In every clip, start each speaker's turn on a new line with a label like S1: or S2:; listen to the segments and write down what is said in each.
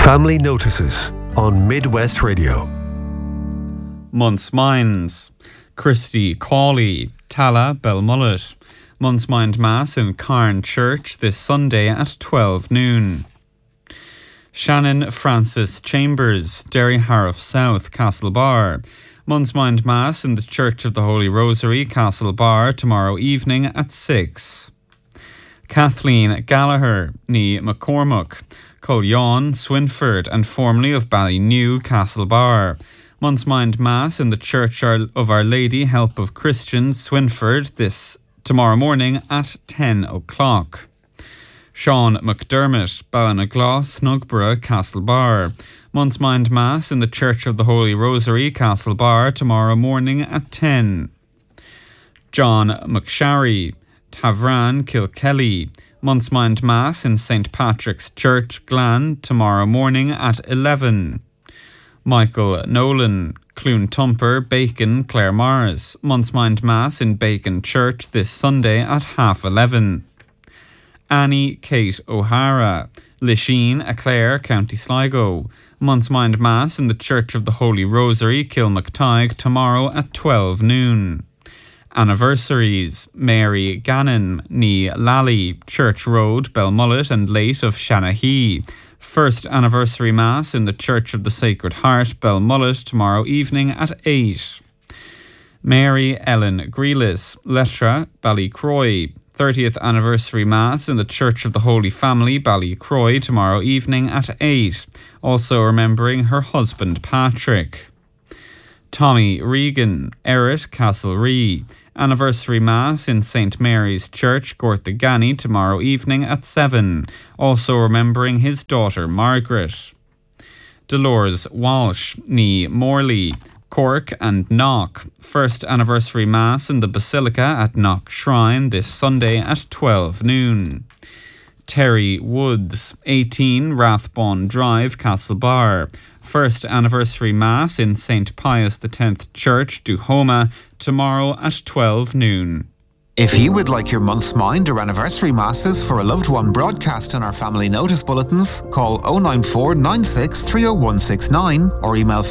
S1: Family Notices on Midwest Radio.
S2: Monthsminds, Christy Cawley, Tala Belmullet. Monthsmind Mass in Carn Church this Sunday at 12 noon. Shannon Francis Chambers, Derryharrow South, Castlebar. Monthsmind Mass in the Church of the Holy Rosary, Castlebar, tomorrow evening at 6. Kathleen Gallagher, ní McCormack, Cullion, Swinford, and formerly of Ballynew, Castlebar. Monthsmind Mass in the Church of Our Lady Help of Christians, Swinford, tomorrow morning at 10 o'clock. Sean McDermott, Ballynaglaw, Snugborough, Castlebar. Monthsmind Mass in the Church of the Holy Rosary, Castlebar, tomorrow morning at 10. John McSharry, Tavran, Kilkelly. Monthsmind Mass in St. Patrick's Church, Glan, tomorrow morning at 11. Michael Nolan, Cloontumper, Bacon, Claremorris. Monthsmind Mass in Bacon Church this Sunday at 11:30. Annie Kate O'Hara, Lisheen, Aclair, County Sligo. Monthsmind Mass in the Church of the Holy Rosary, Kilmactyghe, tomorrow at 12 noon. Anniversaries: Mary Gannon, ní Lally, Church Road, Belmullet and Late of Shanahee. First anniversary Mass in the Church of the Sacred Heart, Belmullet, tomorrow evening at 8. Mary Ellen Grealis, Letra, Ballycroy. 30th anniversary Mass in the Church of the Holy Family, Ballycroy, tomorrow evening at 8. Also remembering her husband Patrick. Tommy Regan, Errit, Castleree. Anniversary Mass in St. Mary's Church, Gortagany, tomorrow evening at 7. Also remembering his daughter Margaret. Dolores Walsh, ní Morley, Cork and Knock. First anniversary Mass in the Basilica at Knock Shrine this Sunday at 12 noon. Terry Woods, 18 Rathbone Drive, Castlebar. First anniversary Mass in St. Pius X Church, Duhoma, tomorrow at 12 noon.
S3: If you would like your monthsmind or anniversary masses for a loved one broadcast in our family notice bulletins, call 094 96 30169 or email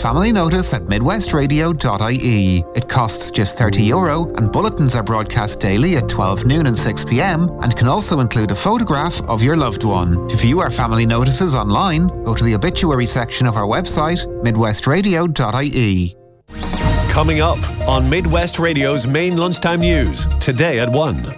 S3: familynotice@midwestradio.ie. It costs just €30 and bulletins are broadcast daily at 12 noon and 6 p.m. and can also include a photograph of your loved one. To view our family notices online, go to the obituary section of our website, midwestradio.ie.
S1: Coming up on Midwest Radio's main lunchtime news, today at 1.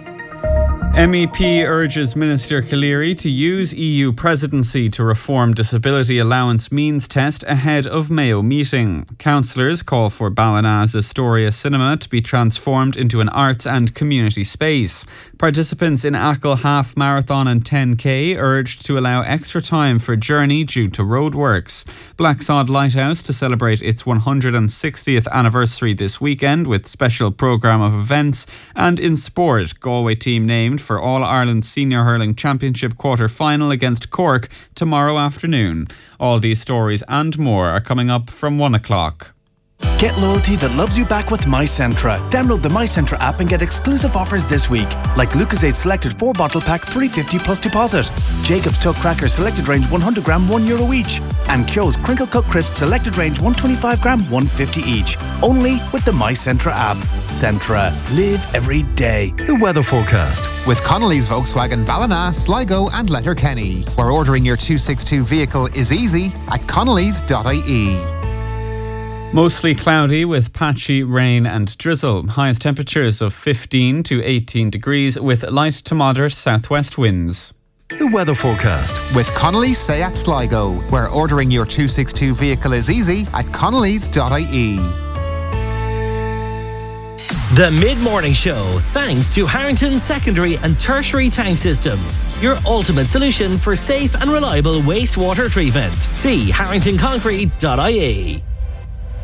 S2: MEP urges Minister Cleary to use EU presidency to reform disability allowance means test ahead of Mayo meeting. Councillors call for Ballina's Astoria Cinema to be transformed into an arts and community space. Participants in Achill Half Marathon and 10K urged to allow extra time for journey due to roadworks. Blacksod Lighthouse to celebrate its 160th anniversary this weekend with special programme of events. And in sport, Galway team named for All-Ireland Senior Hurling Championship quarter-final against Cork tomorrow afternoon. All these stories and more are coming up from 1 o'clock.
S4: Get loyalty that loves you back with MyCentra. Download the MyCentra app and get exclusive offers this week, like Lucozade Selected 4-bottle pack $3.50 plus deposit, Jacob's Tuck Cracker Selected Range 100 gram €1 each, and Kyo's Crinkle Cut Crisp Selected Range 125 gram $1.50 each. Only with the MyCentra app. Centra. Live every day.
S1: The weather forecast.
S3: With Connolly's Volkswagen Ballina, Sligo and Letterkenny, where ordering your 262 vehicle is easy at connellys.ie.
S2: Mostly cloudy with patchy rain and drizzle. Highest temperatures of 15 to 18 degrees with light to moderate southwest winds.
S1: The weather forecast.
S3: With Connolly's Seat Sligo, where ordering your 262 vehicle is easy at connellys.ie.
S5: The Mid-Morning Show, thanks to Harrington Secondary and Tertiary Tank Systems, your ultimate solution for safe and reliable wastewater treatment. See harringtonconcrete.ie.